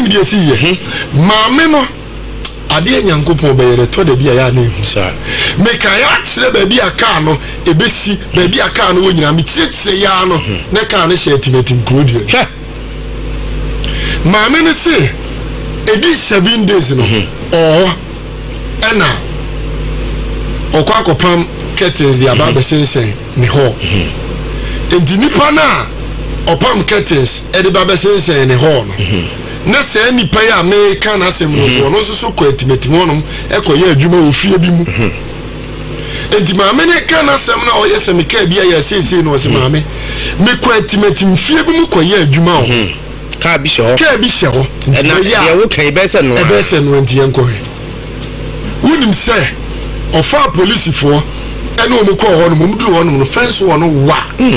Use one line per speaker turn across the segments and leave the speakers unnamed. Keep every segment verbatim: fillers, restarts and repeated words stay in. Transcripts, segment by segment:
wonim de asi ye maame no ade nyankopon be yere to da bia ya na ehu
sa
meka ya kire ba bia ka no ebesi ba bia ka no wonyina me kire ya no na ka no hye timeti nkrodie
hwe
maame no se edi seven days no oh ena okwa akopam curtains dia ba be sensen ne ho enti nipa na opam curtains e de ba be sensen ne ho no na se nipa ya me kan asem no so no so so ko etimeti wonom e ko ye adwuma ofie bi mu enti maame ne kan asem na o ye se me ka bia ya sese no o se maame me ko etimeti mfie bi mu ko ye adwuma o
ka bi hye ho
ka bi hye ho
na ya wo kan be se no
e be se no enti yen ko he wonim se ofa police fo ene o mu ko ho no mu duru ho no fence wo no wa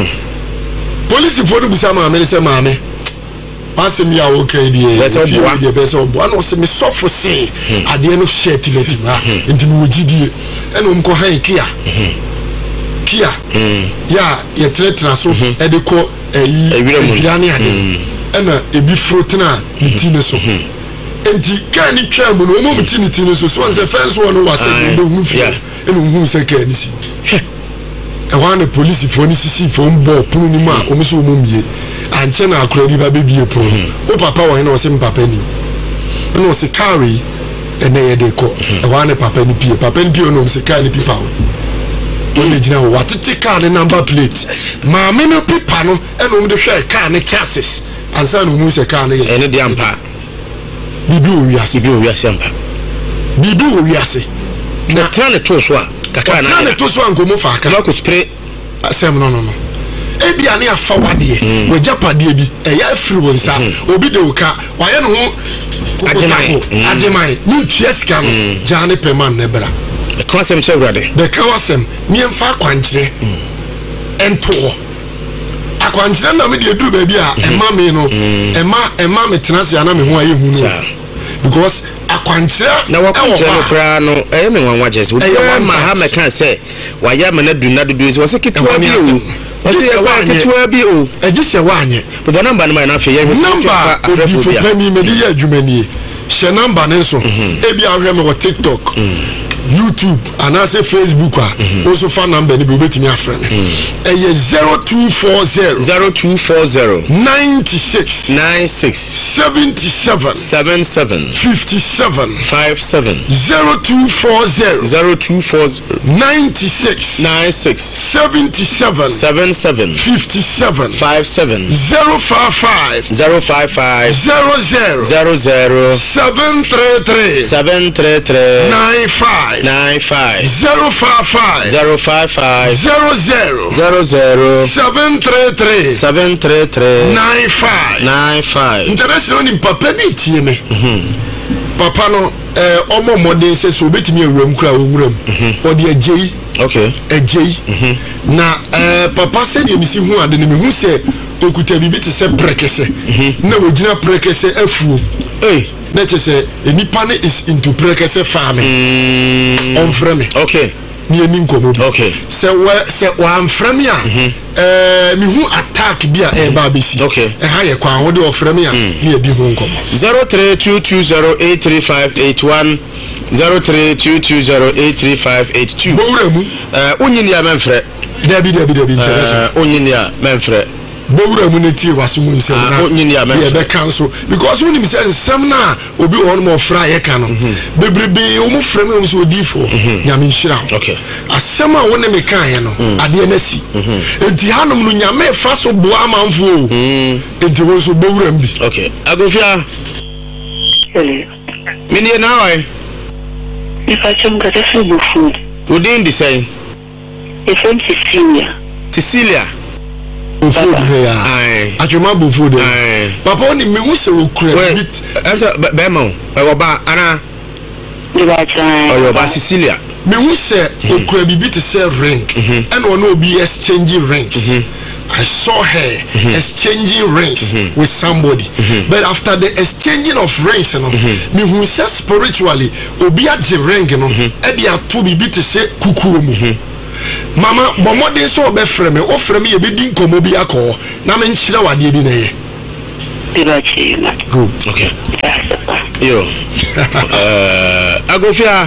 police fo no busa maame se maame Passing me out, okay, the best of one was me soft say at the end of shit into G D and um Kohan Kia Kia, yeah, your threatener so at the court a Yania and a befrotena, Tina so. And the canny chairman, no more Tina so once a fence one was a move and who say can see. I want a police for any C phone ball, Punima, almost mummy. And Chena Credi baby a pro. Oh, papa, I know some papeni. And was a carry and they deco. I want a papeni pia, papeni pia, no, say carry people. Only now what to take car the number plate. Mamma no pipano and on the share car and chassis. And son who is a car and a damn pa. Bibu, yes, Bibu, yes, Yampa. Bibu, yes. Now turn it to Swan. Turn it to Swan, go move for a car. Spray. Sam, no, no, no. Ebi ani afa wade we japade bi e ya afiri wonsa obi de uka waye no ho ajemai ajemai ni tueska no jane peman ne bra
e kwasem chewrade
be kawasem ni emfa akwankyere ento akwankyere na me de edu ba bi a ema me no ema ema me tenase ana me ho aye hu no because akwankyere
na wakwankyere no kra no e me wanwa jese obi ma ha me kan say waye me na du na dudu so se kitwa bi o Oti e wa ketua bi o
ejise wa anye
bo number no na fe ye
number obi fo pani me di adwumani she number ne so e bi ahwe me wo TikTok YouTube and I say Facebook also phone number ni be betimi afre e ye zero two four zero
zero two four zero
nine six
nine six
seven seven
seven seven
five seven
five seven
zero two four zero
zero two four zero
nine six
nine six
seven seven
seven seven
five seven
five seven
zero five five
zero five five
zero zero
zero zero
seven three three
seven three three
nine five
nine five
zero five five
zero five five
zero zero
zero zero
seven three three
seven three three
nine five
nine five.
International ni papa bi tie me. Papa no eh omo modern se so betimi awuram kura awuram. Odi agei.
Okay.
Agei. Na eh papa se de mi si hu ade ne me hu se okuta bibi te se prekese. Na wogina prekese afuo. Eh na che se enipa ne is into prekese farming. On frame.
Okay.
Ni eni nkomo.
Okay.
Se we se wa amframe a eh mi hu attack bi a e ba besi.
Okay.
E ha ye kwa wo de oframe a ni edi hu nkomo.
zero three two two zero eight three five eight one zero three two two zero eight three five eight two.
Bowura mu
eh onyini ya memfre.
Dabi dabi dabi international.
Eh onyini ya memfre.
Bowura mu neti waso mu nsem na
onyini ya memfre.
Ye be cancel because when him say nsem na obi won mo fra ye ka no. Bebrebe o mu fra me o so odifo. Nyame nhira.
Okay.
Asem a won me kan ye no ade na si. Enti hanom no nyame fa so bo amanfo o. Enti wo so bowura mbi.
Okay. Agofia.
Hello.
Mini na why?
If I come get a food food.
Within the same.
It's from Cecilia.
Cecilia.
Food here. Aye. Atuma bo food.
Aye.
Papa oni me hu se wo kura bit.
I'm sorry, be ma o. Oba ana.
The right time.
Oh, Oba Cecilia.
Me hu se o kura bibi te se ring. And one obi exchanging rings. I saw her mm-hmm. exchanging rings mm-hmm. with somebody. Mm-hmm. But after the exchanging of rings, you know, mm-hmm. me who says spiritually, obi a je ring, you know, ebi a to bibi te se kukumu. Mama, but more than so be frame, o frame ye be din komo bi akọ. Na me nchira wade bi na ye.
Bibachi ma.
Good.
Okay. Yo. Uh, Agofia.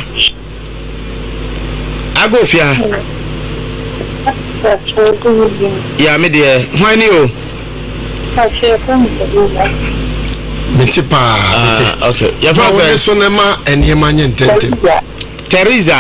Agofia. Yeah, me dear. Why you?
Meti pa.
Ah, okay. Ya
fa
fa
so na ma enema nye ntente.
Teresa.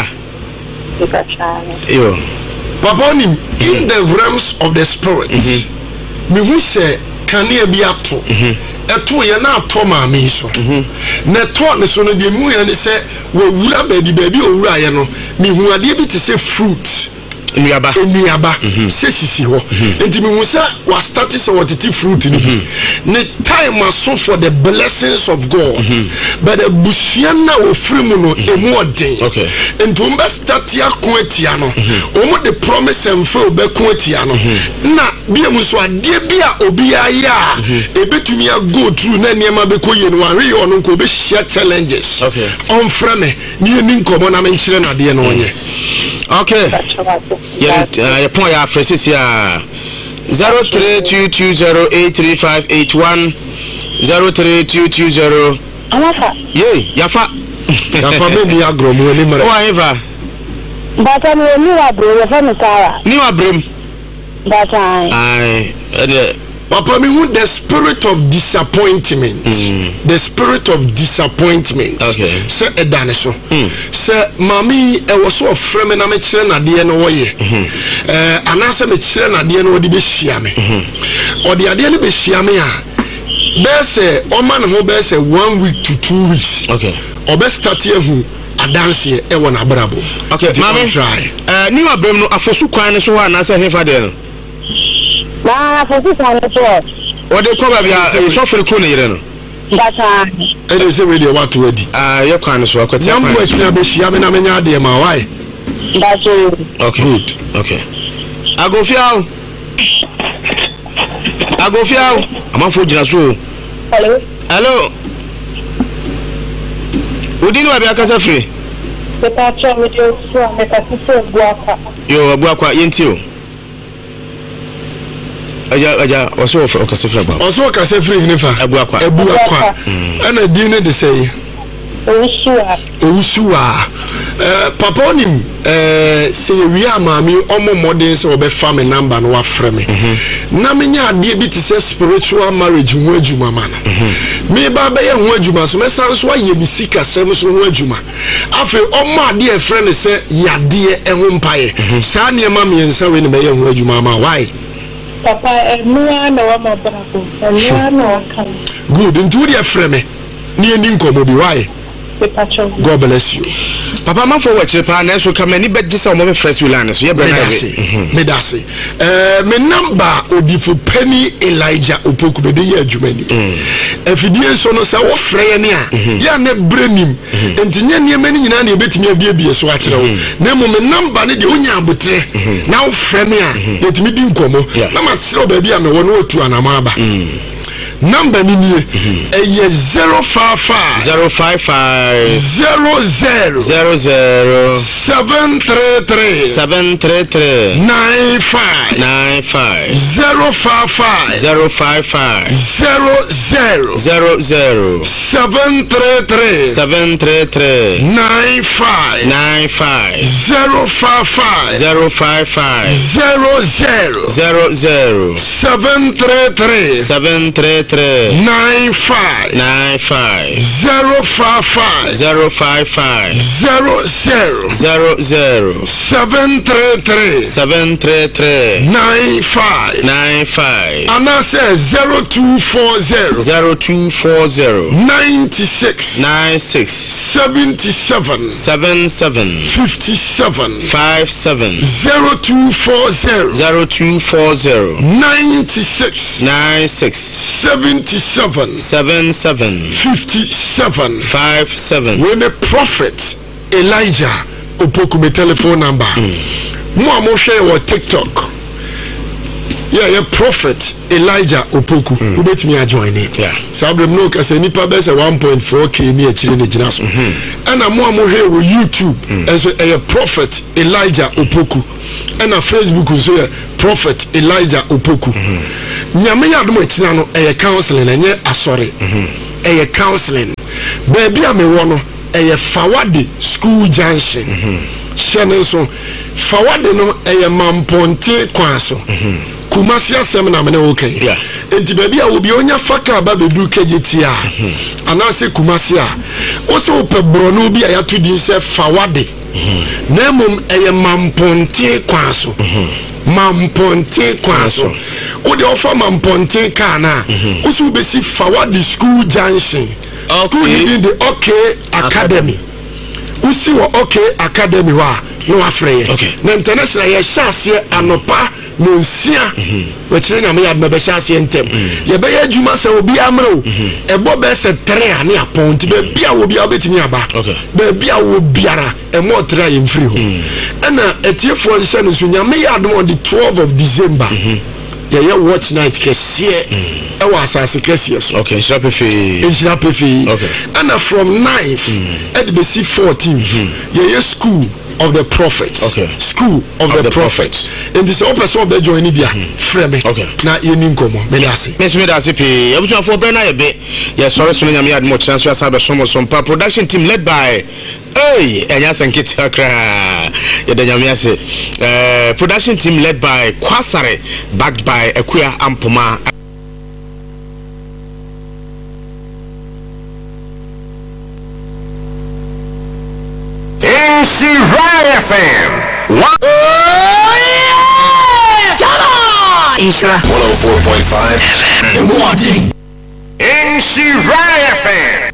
Yo.
Papa ni in the realms of the spirit. Me hu se kane bi ato. Eto ye na ato ma me so. Na to ne so no de mu ye ne se wo wura ba bi ba bi o wura ye no. Me hu ade bi te se fruit.
Enuaba.
Enuaba. Se sisi ho. Enti me hu se wa start se wotiti fruit ni. Ne time aso for the blessings of God. But the busua na ofri mu no emu odin.
Okay.
Enti o mbe start ya ko atia no. O mo the promise em fe obe ko atia no. Na bia mu so ade bia obi aya ebetumi a go through na niam be ko ye no anwe yo no ko be share challenges.
Okay.
On frame ni ni nkomo na me nkyere na de no onye.
Okay. Yeah, uh, your point ya fresh ya zero three two two zero eight three five eight one zero three two two zero.
Amafa.
Ye, yafa.
Yafa me ni agro mu ni mere.
O eva.
Bata mi ni wa bro, yafa mi Sara.
Ni wa brem.
Bata.
Ai, eh
Papa me who the spirit of disappointment. Mm. The spirit of disappointment.
Okay.
Say edane so.
Mm.
Say mami e was so frame na me kire na de no wo ye. Eh anase me kire na de no wo de be hia me. O de ade no be hia me a. Be say o man ho be say one week to two weeks.
Okay.
O be start ehu adanse e wo na brabo.
Okay, mami. Eh ni wa brem no afosu kwan ne so ho anase hefa de no.
Na fosu kwan so.
O de ko ba bia so fere ko ne yire no.
Bata.
E de say we dey what to di.
Ah, ye kwan so akwati.
Nyam bo hia be hia me na me nya de ma why?
Bata.
Okay. Good. Okay. Agofia. Agofia. Amafo jina so.
Hello.
Hello. Udini wa bia kasa free.
Bata cho me de so me ka so buaka.
Yo buaka yenti o. Aja aja oso of okase free ba.
Oso okase free ni fa.
Ebuakwa.
Ebuakwa. Ana di ne de say.
Owusuwa.
Owusuwa. Eh papa onim eh say wi amami omo modern say obe fa me number no wa frɛ me. Na me nya ade bi te say spiritual marriage ho adwuma ma no. Me ba be ye ho adwuma so me san so aye bi sika sem so ho adwuma. Afi omo ade e frɛ ne say yade e ho mpae. Sa ne ma me nsa we ne be ye ho adwuma ma why?
Papa, Emua no wa mabrabo. Emua no wa kan.
Good. Into the frame. Ni eni nkomo bi why? God bless you.
Papa man for watch pa na so come any bed say o mo fresh you land so ye brother
me da say eh me number odifo Penny Elijah Opoku be dey adwumani afidie so no say wo frɛ ne a ya na brenim entinye ne mani nyina na ebetimi abiebie so a kyerɛ wo na mo me number ne de onya abotre na wo frɛ me a yetimi di nkomo na ma kyerɛ wo ba bi a me wo no otu anama aba number ni ni eh zero five five
zero five five
zero zero
zero zero
seven three three
seven three three
nine five
nine five
zero five five
zero five five
zero zero
zero zero
seven three three
seven three three
nine five
nine five
zero five five
zero five five
zero zero
zero zero
seven three three
seven three three
nine five
nine five
zero five five
zero five five
zero zero
zero zero
seven three three
seven three three
nine five
nine five
and I say zero two four zero
zero two four zero
ninety six
nine six
seventy seven
seven seven
fifty seven
five seven
zero two four zero
zero two four zero
ninety six
nine six
seventy seven
seven seven
fifty seven
five seven.
when the prophet Elijah Opoku me telephone number mo a mo hwɛ wɔ TikTok yeah yeah prophet Elijah Opoku who bet me a join it
yeah
sabrem no ka say nipa be say one point four k ni akire ne gina so and am mo mo he wo YouTube and so a prophet Elijah Opoku and a Facebook so prophet Elijah Opoku nyame yadom akira no e counseling enye asori e counseling baby am wo no e Fawade school junction shene so Fawade no e Mamponte kwaso Kumasi asem na mene okay
yeah
enti baby a obi onya faka ba bedu kejeti a anase Kumasi a wo se ope brono bi a yato din se Fawade na mum eye Mamponte kwaso Mamponte kwaso wo de ofa Mamponte ka na wo se obesi Fawade school junction okay in the okay academy wo se wo okay academy wa no afreye na international ye hyase anopa no nsia we kire nyame ya be hyase entem ye be adwuma se obi amro ebo be se tre ane aponti be bia obi obetimi aba be bia wo biara e mo tre ye mfiri ho na etiefo nse no so nyame ya adom on the twelfth of December yeah yeah watch night kese e wa asase kese so
okay shirapefe
shirapefe okay and from ninth at the see fourteenth yeah yeah school of the prophet
okay
school of, of the, the prophet and this open so be join bia frame
okay
na ye ni nkomo me dey ase
me so me dey ase pe abusu afo be na ye be yes sorry so nyame yad mo chance asa be somo so pa production team led by hey enya sankiti akra ye de nyame ase eh production team led by Kwasare backed by Ekuya Ampoma
Shira F M. One.
Oh yeah! Come on!
Ishra. one oh four point five.
And what?
In Shira F M.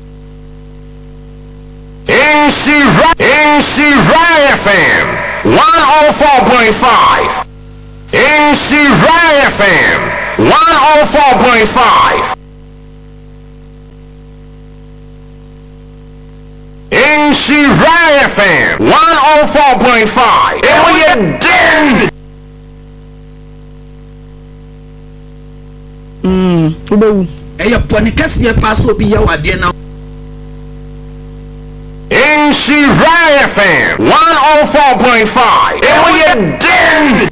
In Shira. In Shira F M. one oh four point five. In Shira F M. one oh four point five. In Shira F M one oh four point five. And we are dead.
Hmm. Ubo. Eya poni kasi ya paso bi ya wade na.
In Shira F M one oh four point five. And we are dead.